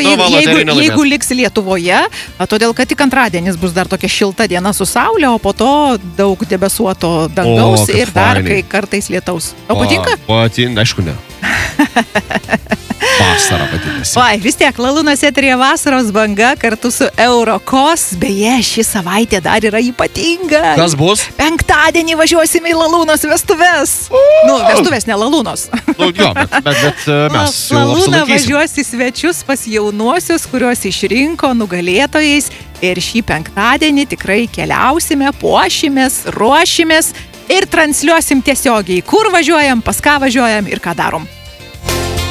jeigu liks Lietuvoje, todėl kad tik antradienis bus dar tokia šilta diena su saulė, o po to daug debesuoto dangaus ir dar kartais lietaus. O patinka? Patinka, aišku, ne. Vasara patinasi. Vai, vis tiek, Lalūnos eterėje vasaros banga kartu su Eurokos. Beje, ši savaitė dar yra ypatinga. Kas bus? Penktadienį važiuosime į Lalūnos vestuves. Vestuves, ne Lalūnos. Bet mes jau Lalūna važiuos į svečius pas jaunuosius, kuriuos išrinko nugalėtojais. Ir šį penktadienį tikrai keliausime, puošimės, ruošimės ir transliuosim tiesiogiai, kur važiuojam, pas ką važiuojam ir ką darom.